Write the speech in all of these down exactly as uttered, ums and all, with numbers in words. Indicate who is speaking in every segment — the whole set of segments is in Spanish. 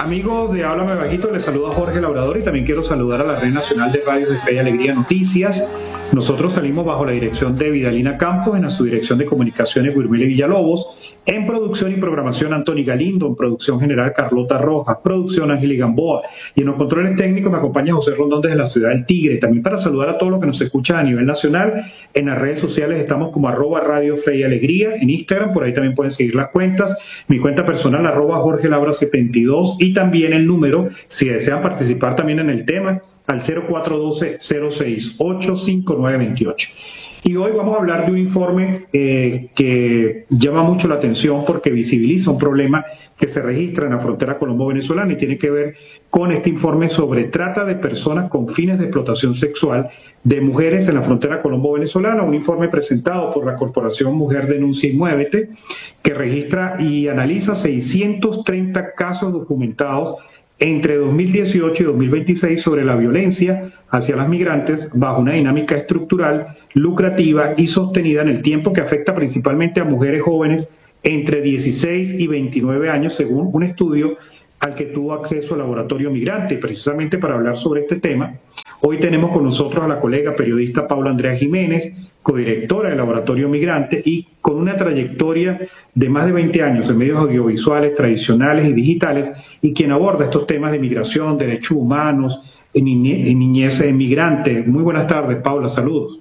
Speaker 1: Amigos de Háblame Bajito, les saluda Jorge Labrador y también quiero saludar a la Red Nacional de Radios de Fe y Alegría Noticias. Nosotros salimos bajo la dirección de Vidalina Campos, en la subdirección de comunicaciones Guirmile Villalobos, en producción y programación Antoni Galindo, en producción general Carlota Rojas, producción Ángel Gamboa, y en los controles técnicos me acompaña José Rondón desde la ciudad del Tigre. También para saludar a todos los que nos escuchan a nivel nacional, en las redes sociales estamos como arroba Radio Fe y Alegría, en Instagram, por ahí también pueden seguir las cuentas, mi cuenta personal arroba Jorge Labra setenta y dos, y también el número, si desean participar también en el tema, al cero cuatro uno dos, cero seis ocho, cinco nueve dos ocho. Y hoy vamos a hablar de un informe eh, que llama mucho la atención porque visibiliza un problema que se registra en la frontera colombo-venezolana y tiene que ver con este informe sobre trata de personas con fines de explotación sexual de mujeres en la frontera colombo-venezolana, un informe presentado por la Corporación Mujer Denuncia y Muévete, que registra y analiza seiscientos treinta casos documentados entre dos mil dieciocho y dos mil veintiséis sobre la violencia hacia las migrantes bajo una dinámica estructural, lucrativa y sostenida en el tiempo que afecta principalmente a mujeres jóvenes entre dieciséis y veintinueve años, según un estudio al que tuvo acceso el Laboratorio Migrante. Precisamente para hablar sobre este tema, hoy tenemos con nosotros a la colega periodista Paula Andrea Jiménez, codirectora del Laboratorio Migrante y con una trayectoria de más de veinte años en medios audiovisuales, tradicionales y digitales, y quien aborda estos temas de migración, derechos humanos, en niñez, en niñez migrante. Muy buenas tardes, Paula, saludos.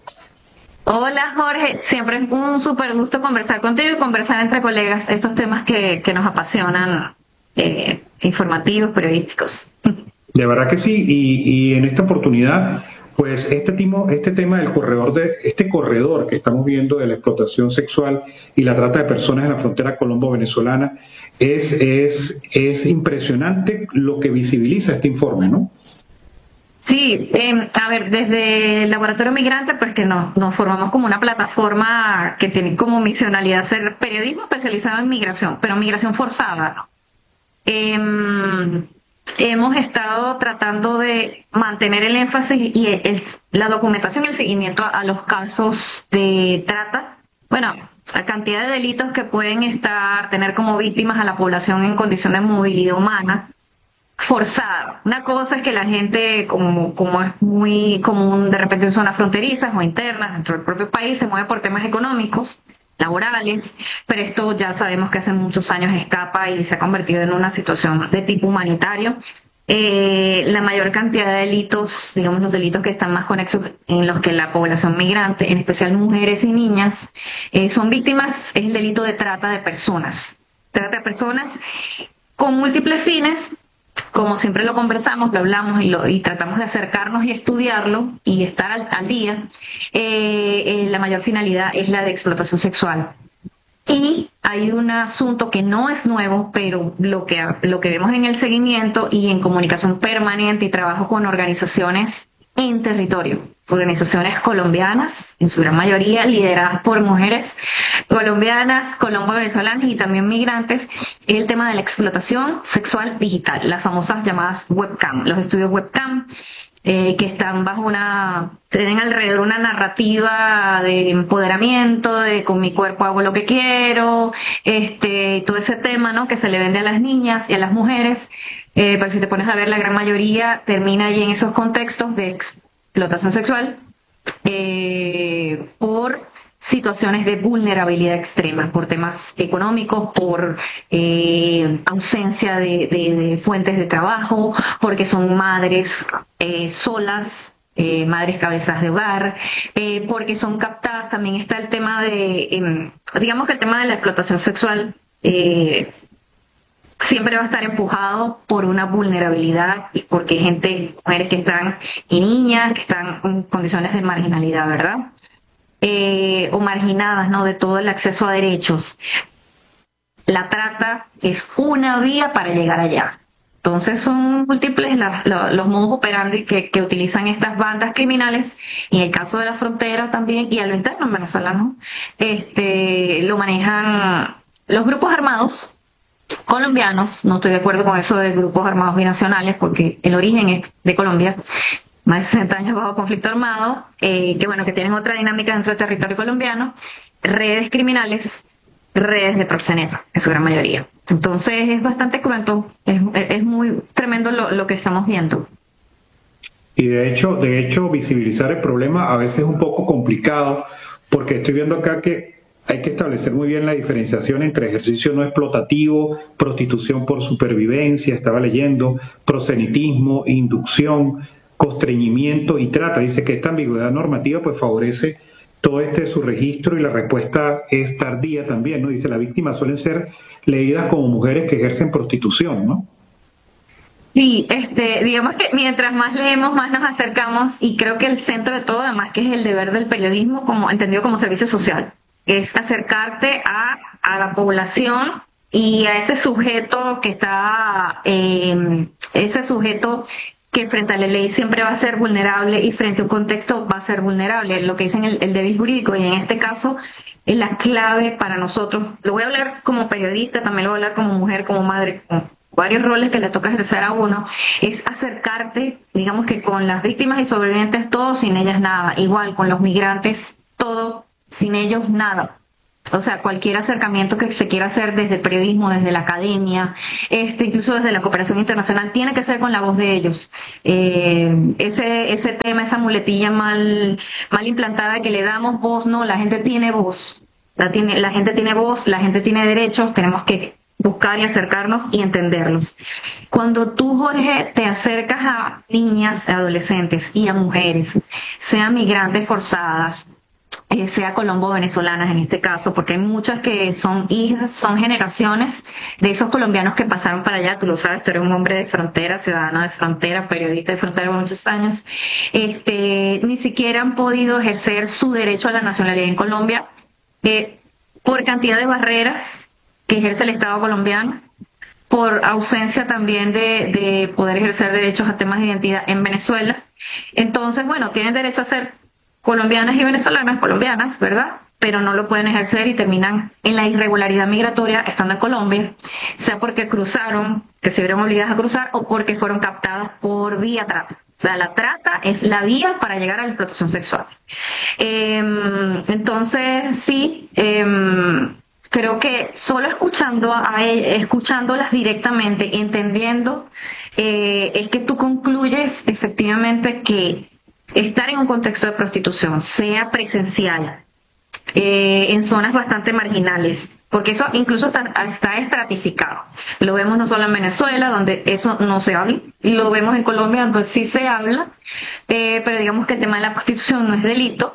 Speaker 2: Hola Jorge, siempre es un súper gusto conversar contigo y conversar entre colegas estos temas que, que nos apasionan, eh, informativos, periodísticos.
Speaker 1: De verdad que sí, y, y en esta oportunidad, pues este, timo, este tema del corredor, de este corredor que estamos viendo de la explotación sexual y la trata de personas en la frontera colombo-venezolana, es, es, es impresionante lo que visibiliza este informe, ¿no?
Speaker 2: Sí, eh, a ver, desde el Laboratorio Migrante, pues que nos, nos formamos como una plataforma que tiene como misionalidad ser periodismo especializado en migración, pero migración forzada, ¿no? Eh, hemos estado tratando de mantener el énfasis y el, el, la documentación y el seguimiento a, a los casos de trata. Bueno, la cantidad de delitos que pueden estar, tener como víctimas a la población en condición de movilidad humana forzada. Una cosa es que la gente, como, como es muy común de repente en zonas fronterizas o internas dentro del propio país, se mueve por temas económicos, laborales, pero esto ya sabemos que hace muchos años escapa y se ha convertido en una situación de tipo humanitario. Eh, la mayor cantidad de delitos, digamos los delitos que están más conexos en los que la población migrante, en especial mujeres y niñas, eh, son víctimas, es el delito de trata de personas. Trata de personas con múltiples fines. Como siempre lo conversamos, lo hablamos y, lo, y tratamos de acercarnos y estudiarlo y estar al, al día, eh, eh, la mayor finalidad es la de explotación sexual. Y hay un asunto que no es nuevo, pero lo que, lo que vemos en el seguimiento y en comunicación permanente y trabajo con organizaciones en territorio, organizaciones colombianas, en su gran mayoría lideradas por mujeres colombianas, colombo-venezolanas y también migrantes, es el tema de la explotación sexual digital, las famosas llamadas webcam, los estudios webcam, eh, que están bajo una, tienen alrededor una narrativa de empoderamiento, de con mi cuerpo hago lo que quiero, este, todo ese tema, ¿no?, que se le vende a las niñas y a las mujeres, eh, pero si te pones a ver, la gran mayoría termina allí en esos contextos de explotación sexual, eh, por situaciones de vulnerabilidad extrema, por temas económicos, por eh, ausencia de, de, de fuentes de trabajo, porque son madres eh, solas, eh, madres cabezas de hogar, eh, porque son captadas. También está el tema de, eh, digamos que el tema de la explotación sexual eh, siempre va a estar empujado por una vulnerabilidad y porque hay gente, mujeres que están y niñas que están en condiciones de marginalidad, ¿verdad? Eh, o marginadas, ¿no?, de todo el acceso a derechos. La trata es una vía para llegar allá. Entonces son múltiples la, la, los modus operandi que, que utilizan estas bandas criminales, y en el caso de la frontera también, y a lo interno en Venezuela, ¿no?, este, lo manejan los grupos armados colombianos. No estoy de acuerdo con eso de grupos armados binacionales porque el origen es de Colombia, más de sesenta años bajo conflicto armado, eh, que bueno, que tienen otra dinámica dentro del territorio colombiano, redes criminales redes de proxenetas, en su gran mayoría. Entonces es bastante cruento, es, es muy tremendo lo, lo que estamos viendo.
Speaker 1: Y de hecho, de hecho, visibilizar el problema a veces es un poco complicado, porque estoy viendo acá que hay que establecer muy bien la diferenciación entre ejercicio no explotativo, prostitución por supervivencia, estaba leyendo, prosenitismo, inducción, constreñimiento y trata. Dice que esta ambigüedad normativa pues favorece todo este su registro y la respuesta es tardía también, ¿no? Dice, las víctimas suelen ser leídas como mujeres que ejercen prostitución, ¿no?
Speaker 2: Sí, este, digamos que mientras más leemos, más nos acercamos, y creo que el centro de todo, además, que es el deber del periodismo, como entendido como servicio social, es acercarte a, a la población y a ese sujeto que está, eh, ese sujeto que frente a la ley siempre va a ser vulnerable y frente a un contexto va a ser vulnerable, lo que dicen el, el deber jurídico, y en este caso es la clave para nosotros. Lo voy a hablar como periodista, también lo voy a hablar como mujer, como madre, como varios roles que le toca ejercer a uno, es acercarte, digamos que con las víctimas y sobrevivientes todo, sin ellas nada. Igual con los migrantes todo, sin ellos nada. O sea, cualquier acercamiento que se quiera hacer desde el periodismo, desde la academia, este, incluso desde la cooperación internacional, tiene que ser con la voz de ellos. Eh, ese, ese tema, esa muletilla mal, mal implantada que le damos voz, no, la gente tiene voz. La, tiene, la gente tiene voz, la gente tiene derechos, tenemos que buscar y acercarnos y entenderlos. Cuando tú, Jorge, te acercas a niñas, adolescentes y a mujeres, sean migrantes forzadas, eh, sea colombo-venezolanas en este caso, porque hay muchas que son hijas, son generaciones de esos colombianos que pasaron para allá, tú lo sabes, tú eres un hombre de frontera, ciudadano de frontera, periodista de frontera por muchos años, este, ni siquiera han podido ejercer su derecho a la nacionalidad en Colombia, eh, por cantidad de barreras que ejerce el Estado colombiano, por ausencia también de, de poder ejercer derechos a temas de identidad en Venezuela. Entonces, bueno, tienen derecho a ser colombianas y venezolanas, colombianas, ¿verdad? Pero no lo pueden ejercer y terminan en la irregularidad migratoria estando en Colombia, sea porque cruzaron, que se vieron obligadas a cruzar, o porque fueron captadas por vía trata. O sea, la trata es la vía para llegar a la explotación sexual. Eh, entonces, sí, eh, creo que solo escuchando a escuchándolas directamente, entendiendo, eh, es que tú concluyes efectivamente que estar en un contexto de prostitución, sea presencial, eh, en zonas bastante marginales, porque eso incluso está, está estratificado. Lo vemos no solo en Venezuela, donde eso no se habla, y lo vemos en Colombia, donde sí se habla, eh, pero digamos que el tema de la prostitución no es delito,